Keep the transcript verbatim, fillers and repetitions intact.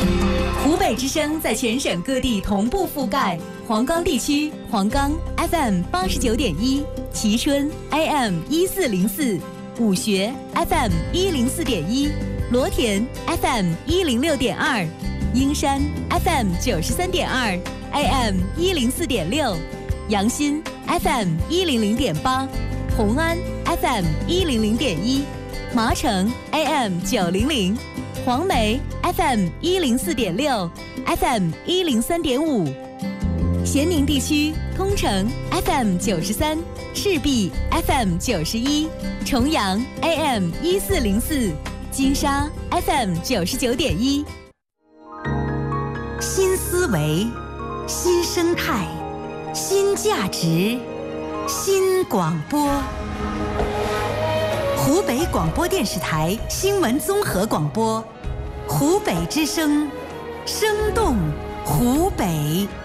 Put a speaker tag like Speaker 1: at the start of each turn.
Speaker 1: 湖北之声在全省各地同步覆盖。黄冈地区，黄冈 F M 八十九点一，蕲春 A M 一四零四，武穴 F M 一零四点一，罗田 F M 一零六点二，英山 F M 九十三点二 A M 一零四点六，阳新 F M 一零零点八，红安 F M 一零零点一，麻城 A M 九零零。黄梅 F M 一零四点六 ，F M 一零三点五，咸宁地区通城 F M 九十三，赤壁 F M 九十一，重阳 A M 一四零四，金沙 F M 九十九点一。
Speaker 2: 新思维，新生态，新价值，新广播。湖北广播电视台新闻综合广播，湖北之声，生动湖北。